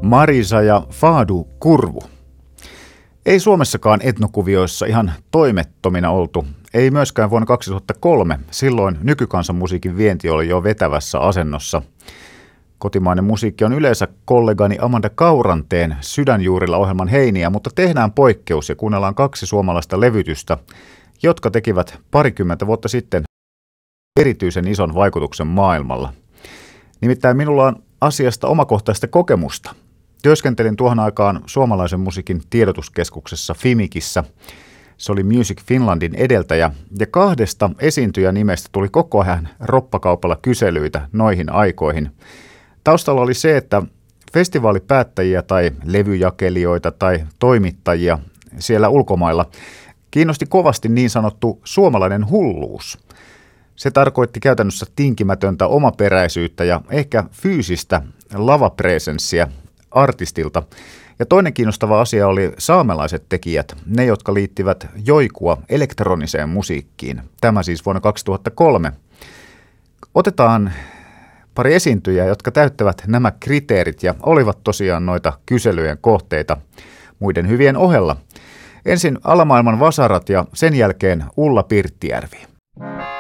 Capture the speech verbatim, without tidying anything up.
Marisa ja Faadu Kurvu. Ei Suomessakaan etnokuvioissa ihan toimettomina oltu. Ei myöskään vuonna kaksituhattakolme. Silloin nykykansanmusiikin vienti oli jo vetävässä asennossa. Kotimainen musiikki on yleensä kollegani Amanda Kauranteen Sydänjuurilla ohjelman heiniä, mutta tehdään poikkeus ja kuunnellaan kaksi suomalaista levytystä, jotka tekivät parikymmentä vuotta sitten erityisen ison vaikutuksen maailmalla. Nimittäin minulla on asiasta omakohtaista kokemusta. Työskentelin tuohon aikaan suomalaisen musiikin tiedotuskeskuksessa Fimikissä. Se oli Music Finlandin edeltäjä, ja kahdesta esiintyjänimestä tuli koko ajan roppakaupalla kyselyitä noihin aikoihin. Taustalla oli se, että festivaalipäättäjiä tai levyjakelijoita tai toimittajia siellä ulkomailla kiinnosti kovasti niin sanottu suomalainen hulluus. Se tarkoitti käytännössä tinkimätöntä omaperäisyyttä ja ehkä fyysistä lavapresenssiä artistilta. Ja toinen kiinnostava asia oli saamelaiset tekijät, ne jotka liittivät joikua elektroniseen musiikkiin. Tämä siis vuonna kaksituhattakolme. Otetaan pari esiintyjää, jotka täyttävät nämä kriteerit ja olivat tosiaan noita kyselyjen kohteita muiden hyvien ohella. Ensin Alamaailman vasarat ja sen jälkeen Ulla Pirttijärvi.